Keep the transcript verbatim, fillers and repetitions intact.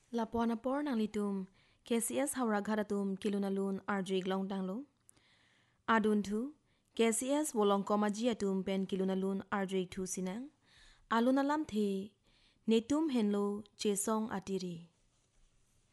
Lapuan apor nang litum, K C S hawra ghadatum kilunalun arjui glong danglo. Adun tu, K C S wolong komajiatum pen kilunalun arjui tu sinang. Alunalam the, netum henlo jesong atiri.